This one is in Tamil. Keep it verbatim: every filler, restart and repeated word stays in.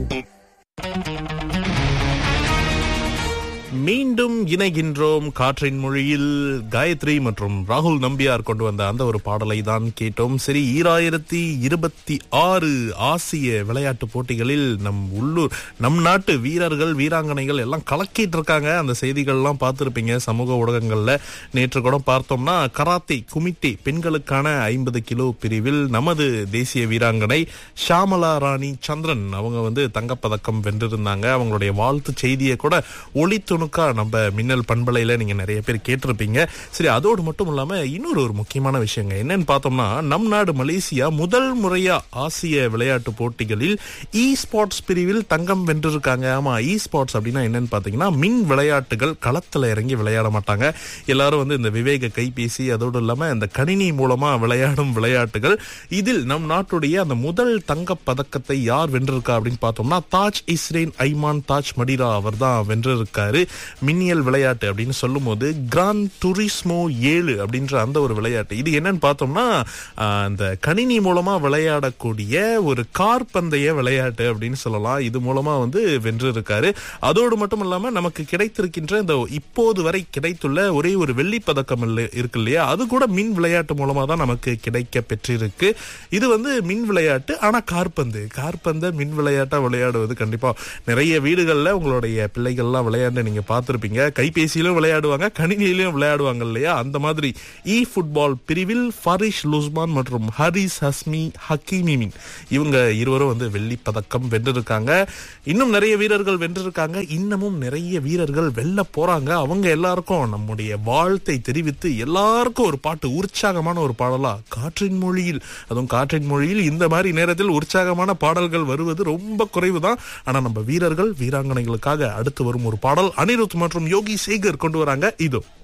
மீண்டும் இணைகின்றோம் காற்றின் மொழியில். காயத்ரி மற்றும் ராகுல் நம்பியார் கொண்டு வந்த அந்த ஒரு பாடலை தான் கேட்டோம். சரி, ஈராயிரத்தி இருபத்தி ஆறு ஆசிய விளையாட்டு போட்டிகளில் நம் உள்ளூர் நம் நாட்டு வீரர்கள் வீராங்கனைகள் எல்லாம் கலக்கிட்டு இருக்காங்க. அந்த செய்திகள்லாம் பார்த்துருப்பீங்க சமூக ஊடகங்கள்ல. நேற்று கூட பார்த்தோம்னா கராத்தே குமிட்டே பெண்களுக்கான ஐம்பது கிலோ பிரிவில் நமது தேசிய வீராங்கனை ஷாமலா ராணி சந்திரன் அவங்க வந்து தங்கப்பதக்கம் வென்றிருந்தாங்க. அவங்களுடைய வாழ்த்து செய்தியை கூட ஒளித்துணு நம்ம மின்னல் பண்பலையில நீங்க நிறைய பேர் கேட்டிருப்பீங்க. சரி, அதோடு மட்டும் இல்லாம இன்னொரு ஒரு முக்கியமான விஷயங்க என்னன்னு பார்த்தோம்னா, நம் நாடு மலேசியா முதல் முறையா ஆசிய விளையாட்டு போட்டிகளில் இ ஸ்போர்ட்ஸ் பிரிவில் தங்கம் வென்றிருக்காங்க. ஆமா, இ ஸ்போர்ட்ஸ் அப்படின்னா என்னன்னு பாத்தீங்கன்னா மின் விளையாட்டுகள். களத்துல இறங்கி விளையாட மாட்டாங்க. எல்லாரும் வந்து இந்த விவேக கைபேசி அதோடு இல்லாம இந்த கணினி மூலமா விளையாடும் விளையாட்டுகள். இதில் நம் நாட்டுடைய அந்த முதல் தங்க பதக்கத்தை யார் வென்றிருக்கா அப்படின்னு பார்த்தோம்னா தாஜ் இஸ்ரேன் ஐமான் தாஜ் மடிரா அவர் தான் வென்றிருக்காரு. மின்னியல் விளையாட்டு அப்படின்னு சொல்லும் போது கிராண்ட் டூரிஸ்மோ ஏழு அப்படின்ற அந்த ஒரு விளையாட்டு. இது என்னன்னு பார்த்தோம்னா அந்த கணினி மூலமா விளையாடக்கூடிய ஒரு கார் பந்தய விளையாட்டு அப்படின்னு சொல்லலாம். இது மூலமா வந்து வென்றிருக்காரு. அதோடு மட்டும் இல்லாம நமக்கு கிடைத்திருக்கின்ற இந்த இப்போது வரை கிடைத்துள்ள ஒரே ஒரு வெள்ளி பதக்கம் இருக்கு இல்லையா, அது கூட மின் விளையாட்டு மூலமா தான் நமக்கு கிடைக்க பெற்றிருக்கு. இது வந்து மின் விளையாட்டு, ஆனா கார்பந்து கார்பந்த மின் விளையாட்டா விளையாடுவது கண்டிப்பா நிறைய வீடுகள்ல உங்களுடைய பிள்ளைகள்லாம் விளையாண்டு நீங்க பார்த்திருப்பீங்க. கைபேசியிலும் விளையாடுவாங்க, கணினியிலும் விளையாடுவாங்க இல்லையா. அந்த மாதிரி இ ஃபுட்பால் பிரிவில் ஃபரிஷ் லுஸ்மான் மற்றும் ஹரிஸ் ஹஸ்மி ஹக்கீமிமின் இவங்க இருவரும் வந்து வெள்ளி பதக்கம் வென்றிருக்காங்க. இன்னும் நிறைய வீரர்கள் வென்றிருக்காங்க. இன்னமும் நிறைய வீரர்கள் வெல்ல போறாங்க. அவங்க எல்லாருக்கும் நம்முடைய வாழ்த்தை தெரிவித்து எல்லாருக்கும் ஒரு பாட்டு, உற்சாகமான ஒரு பாடலா காற்றின் மொழியில், அதுவும் காற்றின் மொழியில் இந்த மாதிரி நேரத்தில் உற்சாகமான பாடல்கள் வருவது ரொம்ப குறைவுதான். ஆனா நம்ம வீரர்கள் வீராங்கனைகளுக்காக அடுத்து வரும் ஒரு பாடல் அனிருத் மற்றும் யோகி சேகர் கொண்டு வராங்க. இதோ